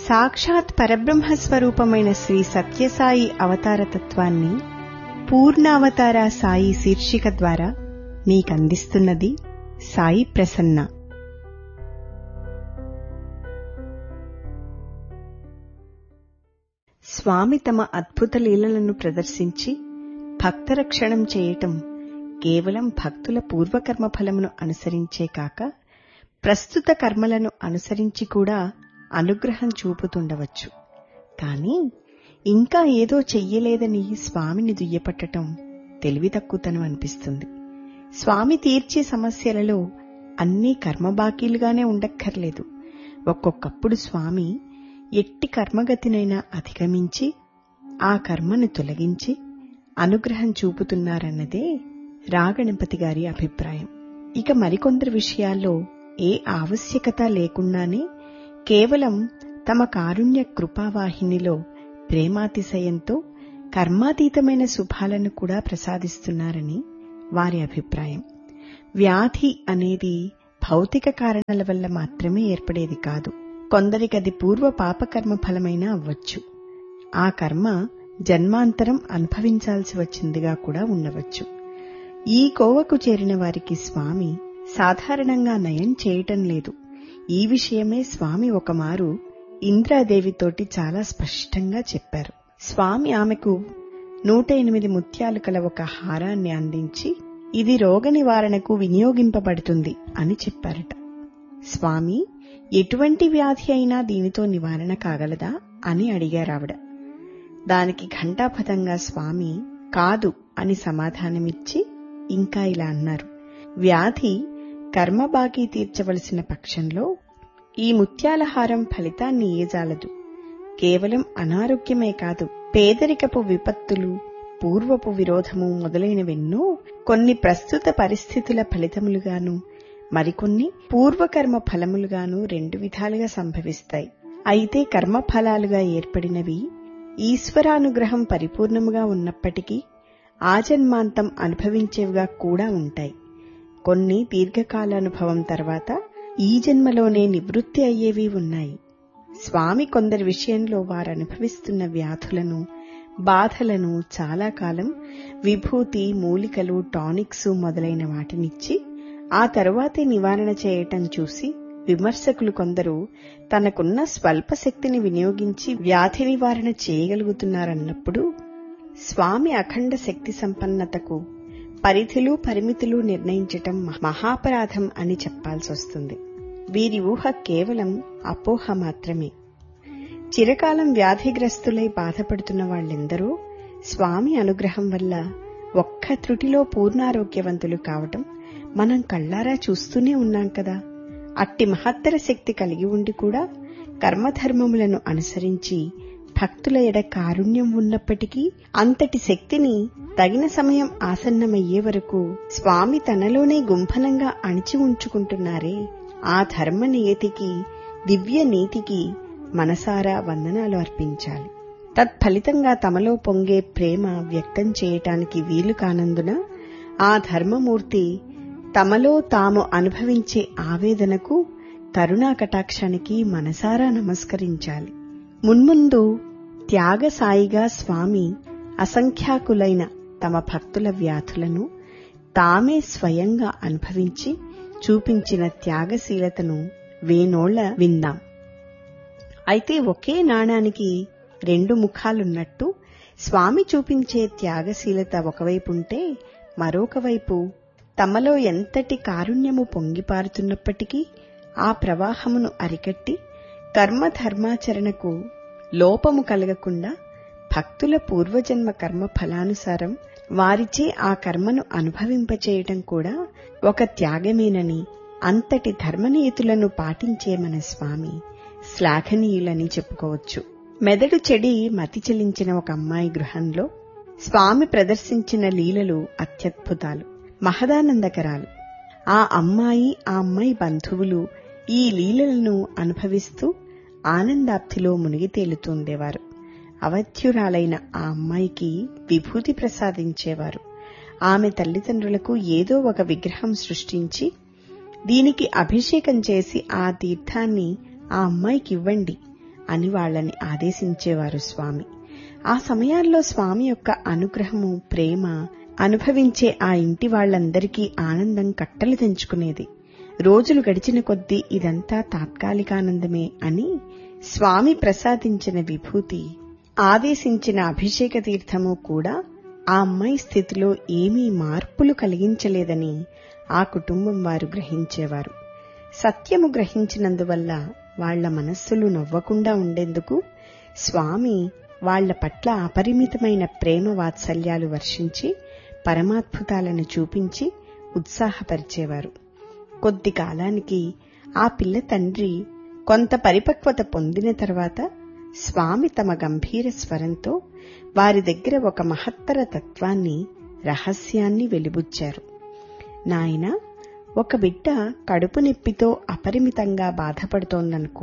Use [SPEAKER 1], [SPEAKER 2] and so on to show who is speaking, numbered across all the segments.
[SPEAKER 1] సాక్షాత్ పరబ్రహ్మస్వరూపమైన శ్రీ సత్యసాయి అవతారతత్వాన్ని పూర్ణావతార సాయి శీర్షిక ద్వారా మీకందిస్తున్నది సాయి ప్రసన్న. స్వామి తమ అద్భుత లీలలను ప్రదర్శించి భక్తరక్షణం చేయటం కేవలం భక్తుల పూర్వకర్మ ఫలమును అనుసరించే కాక ప్రస్తుత కర్మలను అనుసరించి కూడా అనుగ్రహం చూపుతుండవచ్చు. కాని ఇంకా ఏదో చెయ్యలేదని స్వామిని దుయ్యపట్టటం తెలివి తక్కువతనం అనిపిస్తుంది. స్వామి తీర్చే సమస్యలలో అన్నీ కర్మబాకీలుగానే ఉండక్కర్లేదు. ఒక్కొక్కప్పుడు స్వామి ఎట్టి కర్మగతినైనా అధిగమించి ఆ కర్మను తొలగించి అనుగ్రహం చూపుతున్నారన్నదే రాగణపతి గారి అభిప్రాయం. ఇక మరికొందరి విషయాల్లో ఏ ఆవశ్యకత లేకుండానే కేవలం తమ కారుణ్య కృపావాహినిలో ప్రేమాతిశయంతో కర్మాతీతమైన శుభాలను కూడా ప్రసాదిస్తున్నారని వారి అభిప్రాయం. వ్యాధి అనేది భౌతిక కారణాల వల్ల మాత్రమే ఏర్పడేది కాదు. కొందరికది పూర్వ పాపకర్మ ఫలమైనా అవ్వచ్చు. ఆ కర్మ జన్మాంతరం అనుభవించాల్సి వచ్చిందిగా కూడా ఉండవచ్చు. ఈ కోవకు చేరిన వారికి స్వామి సాధారణంగా నయం చేయటం లేదు. ఈ విషయమే స్వామి ఒకమారు ఇంద్రాదేవితోటి చాలా స్పష్టంగా చెప్పారు. స్వామి ఆమెకు 108 ముత్యాలు కల ఒక హారాన్ని అందించి ఇది రోగ నివారణకు వినియోగింపబడుతుంది అని చెప్పారట. స్వామి ఎటువంటి వ్యాధి అయినా దీనితో నివారణ కాగలదా అని అడిగారావిడ. దానికి ఘంటాపథంగా స్వామి కాదు అని సమాధానమిచ్చి ఇంకా ఇలా అన్నారు, వ్యాధి కర్మ బాకీ తీర్చవలసిన పక్షంలో ఈ ముత్యాలహారం ఫలితాన్ని ఇయ్యజాలదు. కేవలం అనారోగ్యమే కాదు, పేదరికపు విపత్తులు, పూర్వపు విరోధము మొదలైనవెన్నో కొన్ని ప్రస్తుత పరిస్థితుల ఫలితములుగాను మరికొన్ని పూర్వకర్మ ఫలములుగాను 2 విధాలుగా సంభవిస్తాయి. అయితే కర్మఫలాలుగా ఏర్పడినవి ఈశ్వరానుగ్రహం పరిపూర్ణముగా ఉన్నప్పటికీ ఆజన్మాంతం అనుభవించేవిగా కూడా ఉంటాయి. కొన్ని దీర్ఘకాలానుభవం తర్వాత ఈ జన్మలోనే నివృత్తి అయ్యేవి ఉన్నాయి. స్వామి కొందరి విషయంలో వారు అనుభవిస్తున్న వ్యాధులను, బాధలను చాలా కాలం విభూతి, మూలికలు, టానిక్స్ మొదలైన వాటినిచ్చి ఆ తరువాతే నివారణ చేయటం చూసి విమర్శకులు కొందరు తనకున్న స్వల్ప శక్తిని వినియోగించి వ్యాధి నివారణ చేయగలుగుతున్నారన్నప్పుడు స్వామి అఖండ శక్తి సంపన్నతకు పరిధులు, పరిమితులు నిర్ణయించటం మహాపరాధం అని చెప్పాల్సొస్తుంది. వీరి ఊహ కేవలం అపోహ మాత్రమే. చిరకాలం వ్యాధిగ్రస్తులై బాధపడుతున్న వాళ్ళెందరూ స్వామి అనుగ్రహం వల్ల ఒక్క త్రుటిలో పూర్ణారోగ్యవంతులు కావటం మనం కళ్లారా చూస్తూనే ఉన్నాం కదా. అట్టి మహత్తర శక్తి కలిగి ఉండి కూడా కర్మధర్మములను అనుసరించి భక్తుల ఎడ కారుణ్యం ఉన్నప్పటికీ అంతటి శక్తిని తగిన సమయం ఆసన్నమయ్యే వరకు స్వామి తనలోనే గుంఫనంగా అణిచి ఉంచుకుంటున్నారే, ఆ ధర్మ నియతికి, దివ్య నీతికి మనసారా వందనాలు అర్పించాలి. తత్ఫలితంగా తమలో పొంగే ప్రేమ వ్యక్తం చేయటానికి వీలు కానందున ఆ ధర్మమూర్తి తమలో తాము అనుభవించే ఆవేదనకు, కరుణా కటాక్షానికి మనసారా నమస్కరించాలి. మున్ముందు త్యాగసాయిగా స్వామి అసంఖ్యాకులైన తమ భక్తుల వ్యాధులను తామే స్వయంగా అనుభవించి చూపించిన త్యాగశీలతను వేనోళ్ల విందాం. అయితే ఒకే నాణానికి 2 ముఖాలున్నట్టు స్వామి చూపించే త్యాగశీలత ఒకవైపుంటే మరొకవైపు తమలో ఎంతటి కారుణ్యము పొంగిపారుతున్నప్పటికీ ఆ ప్రవాహమును అరికట్టి కర్మధర్మాచరణకు లోపము కలగకుండా భక్తుల పూర్వజన్మ కర్మ ఫలానుసారం వారిచే ఆ కర్మను అనుభవింపచేయటం కూడా ఒక త్యాగమేనని, అంతటి ధర్మనీయతులను పాటించే మన స్వామి శ్లాఘనీయులని చెప్పుకోవచ్చు. మెదడు చెడి మతి చెలించిన ఒక అమ్మాయి గృహంలో స్వామి ప్రదర్శించిన లీలలు అత్యద్భుతాలు, మహదానందకరాలు. ఆ అమ్మాయి బంధువులు ఈ లీలలను అనుభవిస్తూ ఆనందాప్తిలో మునిగి తేలుతుండేవారు. అవధ్యురాలైన ఆ అమ్మాయికి విభూతి ప్రసాదించేవారు. ఆమె తల్లిదండ్రులకు ఏదో ఒక విగ్రహం సృష్టించి దీనికి అభిషేకం చేసి ఆ తీర్థాన్ని ఆ అమ్మాయికివ్వండి అని వాళ్లని ఆదేశించేవారు స్వామి. ఆ సమయాల్లో స్వామి యొక్క అనుగ్రహము, ప్రేమ అనుభవించే ఆ ఇంటి వాళ్లందరికీ ఆనందం కట్టలు తెంచుకునేది. రోజులు గడిచిన కొద్దీ ఇదంతా తాత్కాలికానందమే అని స్వామి ప్రసాదించిన విభూతి, ఆదేశించిన అభిషేక తీర్థము కూడా ఆ అమ్మాయి స్థితిలో ఏమీ మార్పులు కలిగించలేదని ఆ కుటుంబం వారు గ్రహించేవారు. సత్యము గ్రహించినందువల్ల వాళ్ల మనస్సులు నవ్వకుండా ఉండేందుకు స్వామి వాళ్ల పట్ల అపరిమితమైన ప్రేమ వాత్సల్యాలు వర్షించి పరమాద్భుతాలను చూపించి ఉత్సాహపరిచేవారు. కొద్ది కాలానికి ఆ పిల్ల తండ్రి కొంత పరిపక్వత పొందిన తర్వాత స్వామి తమ గంభీర స్వరంతో వారి దగ్గర ఒక మహత్తర తత్వాన్ని, రహస్యాన్ని వెలిబుచ్చారు. నాయనా, ఒక బిడ్డ కడుపు నొప్పితో అపరిమితంగా బాధపడుతోందనుకో,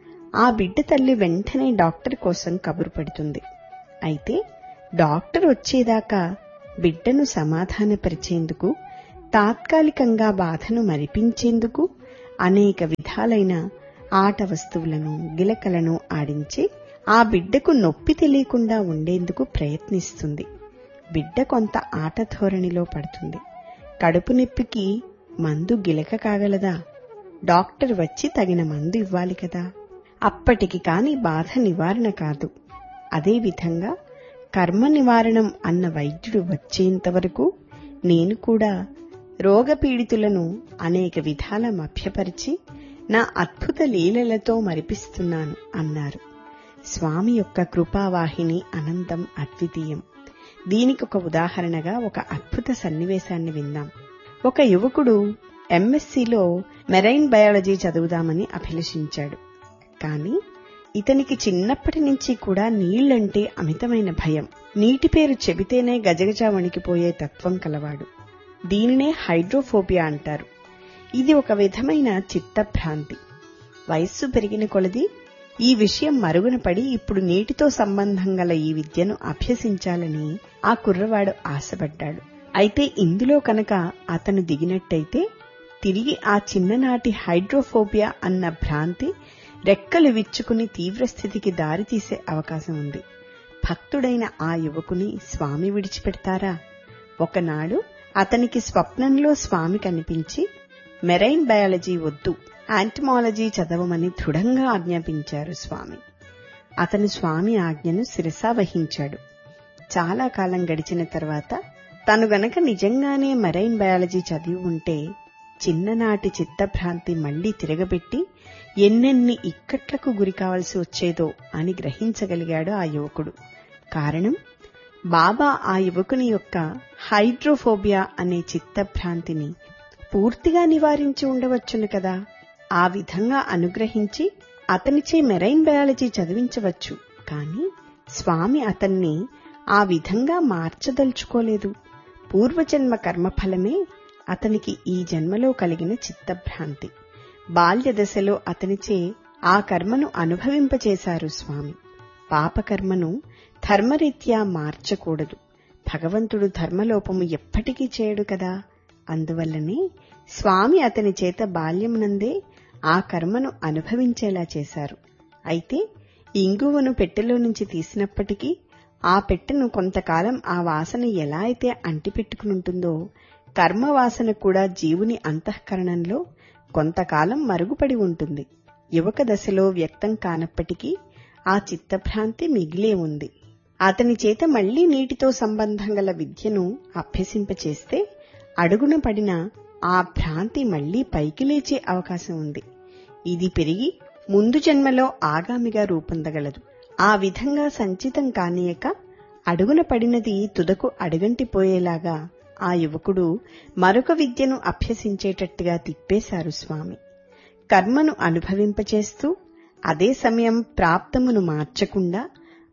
[SPEAKER 1] ఆ బిడ్డ తల్లి వెంటనే డాక్టర్ కోసం కబురు పెడుతుంది. అయితే డాక్టర్ వచ్చేదాకా బిడ్డను సమాధానపరిచేందుకు, తాత్కాలికంగా బాధను మరిపించేందుకు అనేక విధాలైన ఆట వస్తువులను, గిలకలను ఆడించి ఆ బిడ్డకు నొప్పి తెలియకుండా ఉండేందుకు ప్రయత్నిస్తుంది. బిడ్డ కొంత ఆట ధోరణిలో పడుతుంది. కడుపు నొప్పికి మందు గిలక కాగలదా? డాక్టర్ వచ్చి తగిన మందు ఇవ్వాలి కదా. అప్పటికి కాని బాధ నివారణ కాదు. అదేవిధంగా కర్మ నివారణం అన్న వైద్యుడు వచ్చేంతవరకు నేను కూడా రోగపీడితులను అనేక విధాల మభ్యపరిచి నా అద్భుత లీలలతో మరిపిస్తున్నాను అన్నారు. స్వామి యొక్క కృపావాహిని అనంతం, అద్వితీయం. దీనికొక ఉదాహరణగా ఒక అద్భుత సన్నివేశాన్ని విందాం. ఒక యువకుడు ఎంఎస్సీలో మెరైన్ బయాలజీ చదువుదామని అభిలషించాడు. కాని ఇతనికి చిన్నప్పటి నుంచి కూడా నీళ్లంటే అమితమైన భయం. నీటి పేరు చెబితేనే గజగజ వణికిపోయే తత్వం కలవాడు. దీనినే హైడ్రోఫోబియా అంటారు. ఇది ఒక విధమైన చిత్తభ్రాంతి. వయస్సు పెరిగిన కొలది ఈ విషయం మరుగున పడి ఇప్పుడు నీటితో సంబంధం గల ఈ విద్యను అభ్యసించాలని ఆ కుర్రవాడు ఆశపడ్డాడు. అయితే ఇందులో కనుక అతను దిగినట్టయితే తిరిగి ఆ చిన్ననాటి హైడ్రోఫోబియా అన్న భ్రాంతి రెక్కలు విచ్చుకుని తీవ్రస్థితికి దారితీసే అవకాశం ఉంది. భక్తుడైన ఆ యువకుని స్వామి విడిచిపెడతారా? ఒకనాడు అతనికి స్వప్నంలో స్వామి కనిపించి మెరైన్ బయాలజీ వద్దు, యాంటమాలజీ చదవమని దృఢంగా ఆజ్ఞాపించారు స్వామి. అతను స్వామి ఆజ్ఞను శిరసావహించాడు. చాలా కాలం గడిచిన తర్వాత తను గనక నిజంగానే మెరైన్ బయాలజీ చదివి ఉంటే చిన్ననాటి చిత్తభ్రాంతి మళ్లీ తిరగబెట్టి ఎన్నెన్ని ఇక్కట్లకు గురికావలసి వచ్చేదో అని గ్రహించగలిగాడు ఆ యువకుడు. కారణం, బాబా ఆ యువకుని యొక్క హైడ్రోఫోబియా అనే చిత్తభ్రాంతిని పూర్తిగా నివారించి ఉండవచ్చును కదా. ఆ విధంగా అనుగ్రహించి అతనిచే మెరైన్ బయాలజీ చదివించవచ్చు. కాని స్వామి అతన్ని ఆ విధంగా మార్చదలుచుకోలేదు. పూర్వజన్మ కర్మఫలమే అతనికి ఈ జన్మలో కలిగిన చిత్తభ్రాంతి. బాల్యదశలో అతనిచే ఆ కర్మను అనుభవింపచేశారు స్వామి. పాపకర్మను ధర్మరీత్యా మార్చకూడదు. భగవంతుడు ధర్మలోపము ఎప్పటికీ చేయడు కదా. అందువల్లనే స్వామి అతని చేత బాల్యమునందే ఆ కర్మను అనుభవించేలా చేశారు. అయితే ఇంగువను పెట్టెలో నుంచి తీసినప్పటికీ ఆ పెట్టెను కొంతకాలం ఆ వాసన ఎలా అయితే అంటిపెట్టుకునుంటుందో, కర్మవాసన కూడా జీవుని అంతఃకరణంలో కొంతకాలం మరుగుపడి ఉంటుంది. యువక దశలో వ్యక్తం కానప్పటికీ ఆ చిత్తభ్రాంతి మిగిలే ఉంది. అతని చేత మళ్లీ నీటితో సంబంధం గల విద్యను అభ్యసింపచేస్తే అడుగున పడిన ఆ భ్రాంతి మళ్లీ పైకి లేచే అవకాశం ఉంది. ఇది పెరిగి ముందు జన్మలో ఆగామిగా రూపొందగలదు. ఆ విధంగా సంచితం కానీయక అడుగున పడినది తుదకు అడుగంటిపోయేలాగా ఆ యువకుడు మరొక విద్యను అభ్యసించేటట్టుగా తిప్పేశారు స్వామి. కర్మను అనుభవింపచేస్తూ అదే సమయం ప్రాప్తమును మార్చకుండా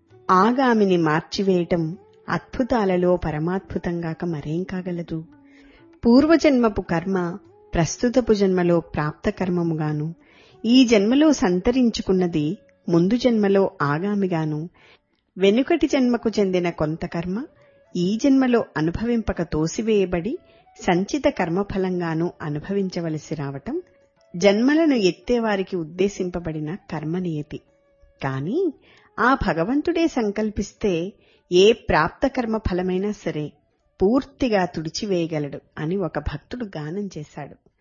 [SPEAKER 1] ఆగామిని మార్చివేయటం అద్భుతాలలో పరమాద్భుతంగాక మరేం కాగలదు. పూర్వజన్మపు కర్మ ప్రస్తుతపు జన్మలో ప్రాప్త కర్మముగాను, ఈ జన్మలో సంతరించుకున్నది ముందు జన్మలో ఆగామిగాను, వెనుకటి జన్మకు చెందిన కొంత కర్మ ఈ జన్మలో అనుభవింపక తోసివేయబడి సంచిత కర్మఫలంగానూ అనుభవించవలసి రావటం జన్మలను ఎత్తేవారికి ఉద్దేశింపబడిన కర్మనియతి. కాని ఆ భగవంతుడే సంకల్పిస్తే ఏ ప్రాప్తకర్మ ఫలమైనా సరే పూర్తిగా తుడిచివేయగలడు అని ఒక భక్తుడు గానం చేశాడు.